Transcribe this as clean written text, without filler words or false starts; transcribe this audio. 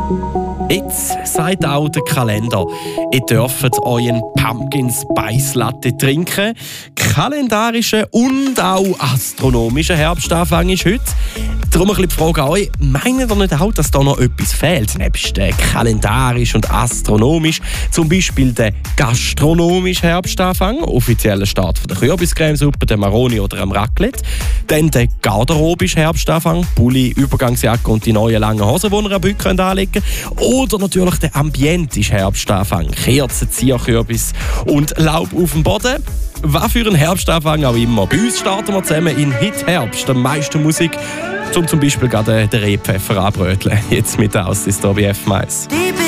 Jetzt sagt auch der Kalender, ihr dürft euren Pumpkin Spice Latte trinken. Kalendarischer und auch astronomischer Herbstanfang ist heute. Darum ein bisschen die Frage an euch, meint ihr nicht auch, dass da noch etwas fehlt, nebst kalendarisch und astronomisch? Zum Beispiel der gastronomische Herbstanfang, offizieller Start von der Kürbiscremesuppe, der Maroni oder am Raclette. Dann der garderobische Herbstanfang, Pulli, Übergangsjacke und die neuen langen Hosen, die ihr am Bück anlegen könnt. Oder natürlich der ambientische Herbstanfang, Kerzen, Zierkürbis und Laub auf dem Boden. Was für ein Herbstanfang auch immer. Bei uns starten wir zusammen in Hit Herbst, am meisten Musik, zum Beispiel gerade den Rehpfeffer anbröteln. Jetzt mit aus, ist hier bei F-Mais.